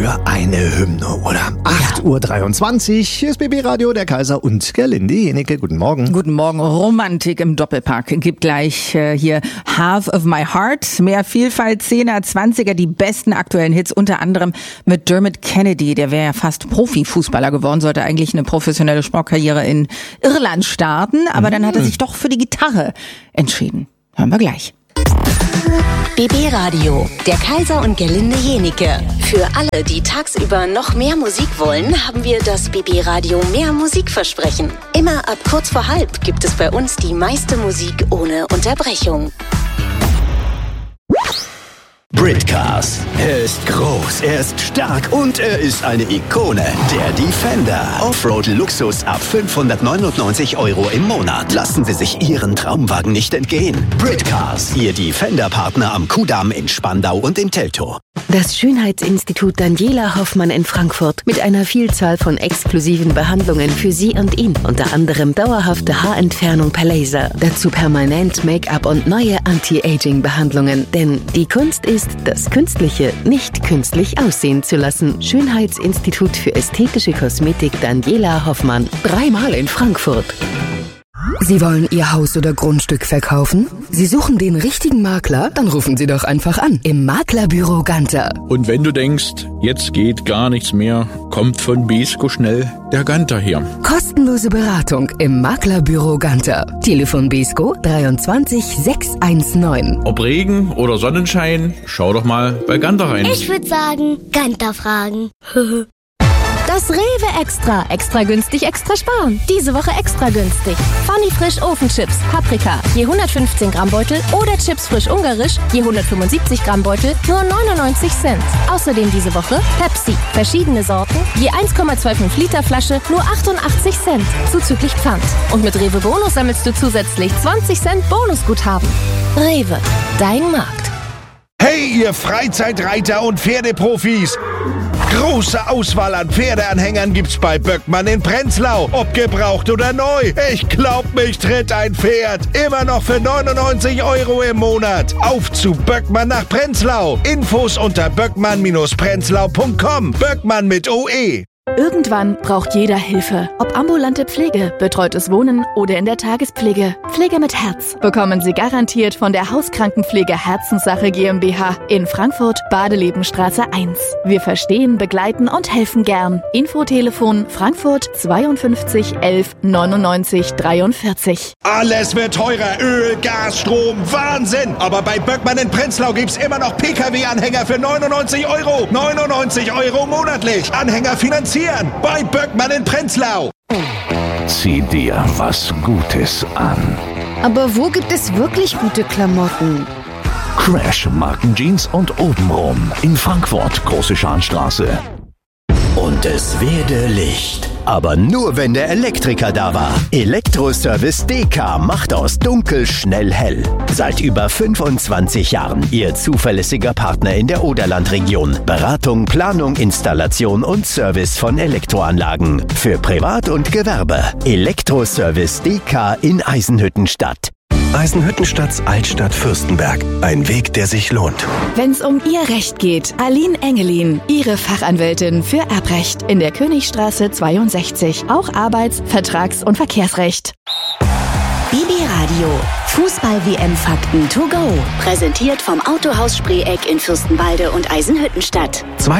für eine Hymne, oder? 8:23 Uhr, hier ist BB Radio, der Kaiser und Gerlinde Jenecke. Guten Morgen. Guten Morgen. Romantik im Doppelpack. Gibt gleich hier Half of My Heart. Mehr Vielfalt, 10er, 20er, die besten aktuellen Hits, unter anderem mit Dermot Kennedy. Der wäre ja fast Profifußballer geworden, sollte eigentlich eine professionelle Sportkarriere in Irland starten, aber dann hat er sich doch für die Gitarre entschieden. Hören wir gleich. BB Radio, der Kaiser und Gerlinde Jenecke. Für alle, die tagsüber noch mehr Musik wollen, haben wir das BB Radio Mehr Musikversprechen. Immer ab kurz vor halb gibt es bei uns die meiste Musik ohne Unterbrechung. Britcars. Er ist groß, er ist stark und er ist eine Ikone. Der Defender. Offroad-Luxus ab 599 € im Monat. Lassen Sie sich Ihren Traumwagen nicht entgehen. Britcars. Ihr Defender-Partner am Kudamm in Spandau und in Teltow. Das Schönheitsinstitut Daniela Hoffmann in Frankfurt mit einer Vielzahl von exklusiven Behandlungen für Sie und ihn. Unter anderem dauerhafte Haarentfernung per Laser. Dazu permanent Make-up und neue Anti-Aging-Behandlungen. Denn die Kunst ist, das Künstliche nicht künstlich aussehen zu lassen. Schönheitsinstitut für ästhetische Kosmetik Daniela Hoffmann. 3-mal in Frankfurt. Sie wollen Ihr Haus oder Grundstück verkaufen? Sie suchen den richtigen Makler? Dann rufen Sie doch einfach an im Maklerbüro Ganter. Und wenn du denkst, jetzt geht gar nichts mehr, kommt von Besko schnell der Ganter her. Kostenlose Beratung im Maklerbüro Ganter. Telefon Besko 23 619. Ob Regen oder Sonnenschein, schau doch mal bei Ganter rein. Ich würde sagen, Ganter fragen. Das Rewe Extra. Extra günstig, extra sparen. Diese Woche extra günstig. Funny Frisch Ofenchips, Paprika, je 115 Gramm Beutel oder Chips frisch ungarisch, je 175 Gramm Beutel, nur 99 Cent. Außerdem diese Woche Pepsi, verschiedene Sorten, je 1,25 Liter Flasche, nur 88 Cent, zuzüglich Pfand. Und mit Rewe Bonus sammelst du zusätzlich 20 Cent Bonusguthaben. Rewe, dein Markt. Hey, ihr Freizeitreiter und Pferdeprofis! Große Auswahl an Pferdeanhängern gibt's bei Böckmann in Prenzlau. Ob gebraucht oder neu. Ich glaub, mich tritt ein Pferd. Immer noch für 99 € im Monat. Auf zu Böckmann nach Prenzlau. Infos unter böckmann-prenzlau.com. Böckmann mit OE. Irgendwann braucht jeder Hilfe. Ob ambulante Pflege, betreutes Wohnen oder in der Tagespflege. Pflege mit Herz bekommen Sie garantiert von der Hauskrankenpflege Herzenssache GmbH in Frankfurt, Badelebenstraße 1. Wir verstehen, begleiten und helfen gern. Infotelefon Frankfurt 52 11 99 43. Alles wird teurer. Öl, Gas, Strom. Wahnsinn! Aber bei Böckmann in Prenzlau gibt's immer noch Pkw-Anhänger für 99 €. 99 € monatlich. Anhänger finanziert. Bei Böckmann in Prenzlau. Zieh dir was Gutes an. Aber wo gibt es wirklich gute Klamotten? Crash Markenjeans und obenrum in Frankfurt, Große Scharnstraße. Und es werde Licht. Aber nur, wenn der Elektriker da war. Elektroservice DK macht aus dunkel schnell hell. Seit über 25 Jahren Ihr zuverlässiger Partner in der Oderlandregion. Beratung, Planung, Installation und Service von Elektroanlagen. Für Privat und Gewerbe. Elektroservice DK in Eisenhüttenstadt. Eisenhüttenstadts Altstadt Fürstenberg. Ein Weg, der sich lohnt. Wenn's um Ihr Recht geht, Aline Engelin, Ihre Fachanwältin für Erbrecht in der Königstraße 62. Auch Arbeits-, Vertrags- und Verkehrsrecht. BB Radio. Fußball-WM-Fakten to go. Präsentiert vom Autohaus Spreeck in Fürstenwalde und Eisenhüttenstadt.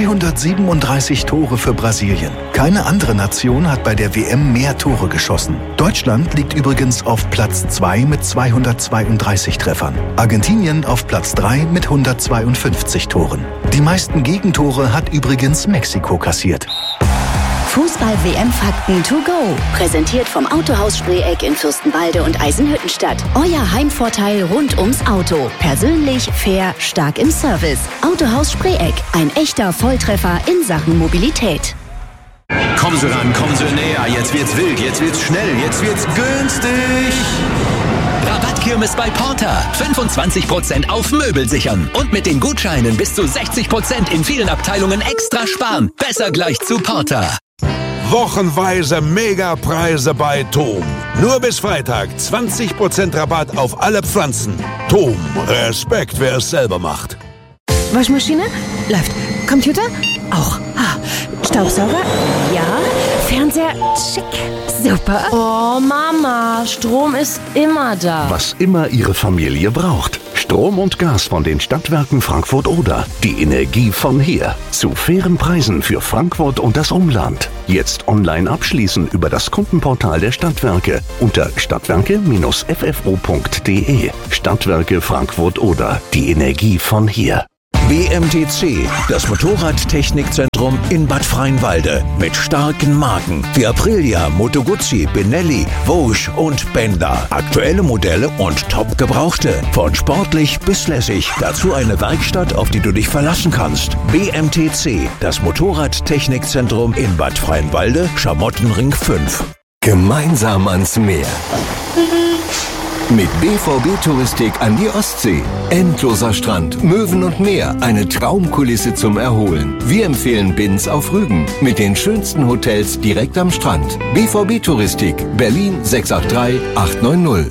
237 Tore für Brasilien. Keine andere Nation hat bei der WM mehr Tore geschossen. Deutschland liegt übrigens auf Platz 2 mit 232 Treffern. Argentinien auf Platz 3 mit 152 Toren. Die meisten Gegentore hat übrigens Mexiko kassiert. Fußball-WM-Fakten to go. Präsentiert vom Autohaus Spreeck in Fürstenwalde und Eisenhüttenstadt. Euer Heimvorteil rund ums Auto. Persönlich, fair, stark im Service. Autohaus Spreeck. Ein echter Volltreffer in Sachen Mobilität. Kommen Sie ran, kommen Sie näher. Jetzt wird's wild, jetzt wird's schnell, jetzt wird's günstig. Rabattkirmes bei Porter. 25% auf Möbel sichern. Und mit den Gutscheinen bis zu 60% in vielen Abteilungen extra sparen. Besser gleich zu Porter. Wochenweise Megapreise bei TOM. Nur bis Freitag 20% Rabatt auf alle Pflanzen. TOM, Respekt, wer es selber macht. Waschmaschine? Läuft. Computer? Auch. Staubsauger? Ja. Fernseher? Schick. Super. Oh, Mama, Strom ist immer da. Was immer Ihre Familie braucht. Strom und Gas von den Stadtwerken Frankfurt-Oder. Die Energie von hier. Zu fairen Preisen für Frankfurt und das Umland. Jetzt online abschließen über das Kundenportal der Stadtwerke unter stadtwerke-ffo.de. Stadtwerke Frankfurt-Oder. Die Energie von hier. BMTC, das Motorradtechnikzentrum in Bad Freienwalde. Mit starken Marken wie Aprilia, Moto Guzzi, Benelli, Vosges und Bender. Aktuelle Modelle und top gebrauchte. Von sportlich bis lässig. Dazu eine Werkstatt, auf die du dich verlassen kannst. BMTC, das Motorradtechnikzentrum in Bad Freienwalde, Schamottenring 5. Gemeinsam ans Meer. Mit BVB Touristik an die Ostsee. Endloser Strand, Möwen und Meer, eine Traumkulisse zum Erholen. Wir empfehlen Binz auf Rügen mit den schönsten Hotels direkt am Strand. BVB Touristik, Berlin 683 890.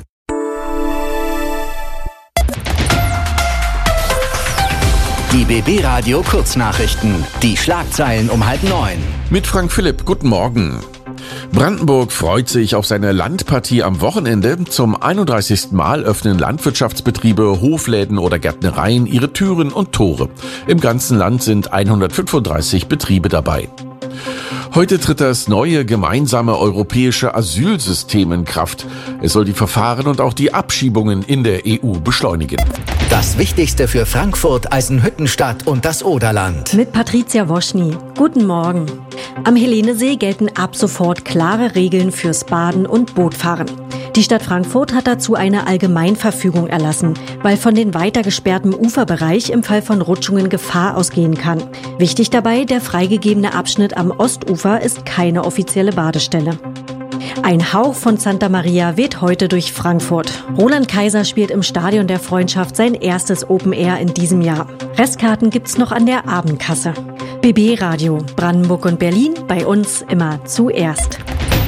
Die BB Radio Kurznachrichten. Die Schlagzeilen um 8:30. Mit Frank Philipp, guten Morgen. Brandenburg freut sich auf seine Landpartie am Wochenende. Zum 31. Mal öffnen Landwirtschaftsbetriebe, Hofläden oder Gärtnereien ihre Türen und Tore. Im ganzen Land sind 135 Betriebe dabei. Heute tritt das neue gemeinsame europäische Asylsystem in Kraft. Es soll die Verfahren und auch die Abschiebungen in der EU beschleunigen. Das Wichtigste für Frankfurt, Eisenhüttenstadt und das Oderland. Mit Patricia Woschny. Guten Morgen. Am Helenesee gelten ab sofort klare Regeln fürs Baden und Bootfahren. Die Stadt Frankfurt hat dazu eine Allgemeinverfügung erlassen, weil von den weiter gesperrtem Uferbereich im Fall von Rutschungen Gefahr ausgehen kann. Wichtig dabei, der freigegebene Abschnitt am Ostufer ist keine offizielle Badestelle. Ein Hauch von Santa Maria weht heute durch Frankfurt. Roland Kaiser spielt im Stadion der Freundschaft sein erstes Open Air in diesem Jahr. Restkarten gibt's noch an der Abendkasse. BB Radio, Brandenburg und Berlin, bei uns immer zuerst.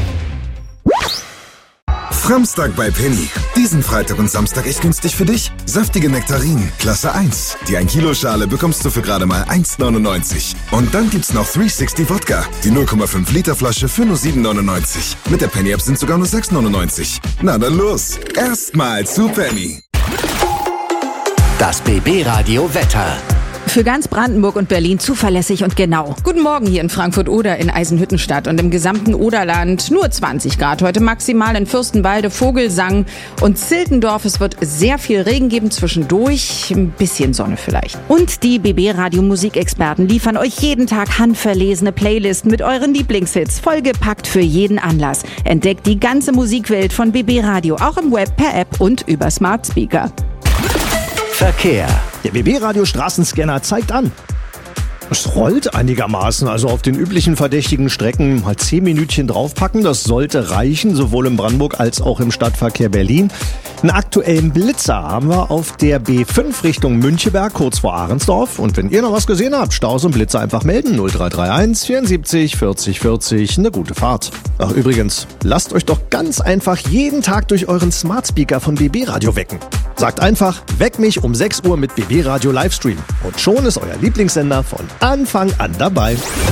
Framstag bei Penny. Diesen Freitag und Samstag echt günstig für dich. Saftige Nektarinen, Klasse 1. Die 1 Kilo Schale bekommst du für gerade mal 1,99. Und dann gibt's noch 360 Wodka. Die 0,5 Liter Flasche für nur 7,99. Mit der Penny App sind sogar nur 6,99. Na dann los. Erstmal zu Penny. Das BB Radio Wetter. Für ganz Brandenburg und Berlin zuverlässig und genau. Guten Morgen hier in Frankfurt-Oder, in Eisenhüttenstadt und im gesamten Oderland nur 20 Grad. Heute maximal in Fürstenwalde, Vogelsang und Ziltendorf. Es wird sehr viel Regen geben zwischendurch, ein bisschen Sonne vielleicht. Und die BB-Radio-Musikexperten liefern euch jeden Tag handverlesene Playlisten mit euren Lieblingshits, vollgepackt für jeden Anlass. Entdeckt die ganze Musikwelt von BB Radio, auch im Web, per App und über Smart Speaker. Verkehr. Der BB-Radio Straßenscanner zeigt an. Es rollt einigermaßen, also auf den üblichen verdächtigen Strecken mal 10 Minütchen draufpacken. Das sollte reichen, sowohl in Brandenburg als auch im Stadtverkehr Berlin. Einen aktuellen Blitzer haben wir auf der B5 Richtung Müncheberg, kurz vor Ahrensdorf. Und wenn ihr noch was gesehen habt, Staus und Blitzer einfach melden. 0331 74 40 40. Eine gute Fahrt. Ach übrigens, lasst euch doch ganz einfach jeden Tag durch euren Smart Speaker von BB Radio wecken. Sagt einfach, weck mich um 6 Uhr mit BB Radio Livestream. Und schon ist euer Lieblingssender von Anfang an dabei.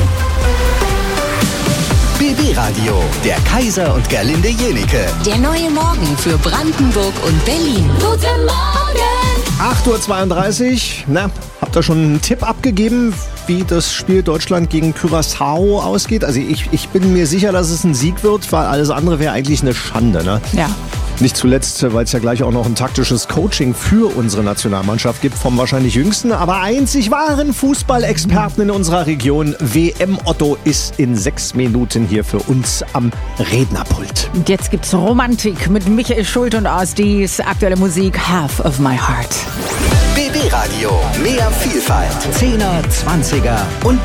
BB Radio, der Kaiser und Gerlinde Jenike. Der neue Morgen für Brandenburg und Berlin. Guten Morgen! 8:32 Uhr. Na, habt ihr schon einen Tipp abgegeben, wie das Spiel Deutschland gegen Curaçao ausgeht? Also ich bin mir sicher, dass es ein Sieg wird, weil alles andere wäre eigentlich eine Schande, ne? Ja. Nicht zuletzt, weil es ja gleich auch noch ein taktisches Coaching für unsere Nationalmannschaft gibt vom wahrscheinlich jüngsten, aber einzig wahren Fußballexperten in unserer Region. WM Otto ist in 6 Minuten hier für uns am Rednerpult. Und jetzt gibt's Romantik mit Michael Schulte und Astis aktuelle Musik Half of My Heart. BB Radio, mehr Vielfalt. 10er, 20er und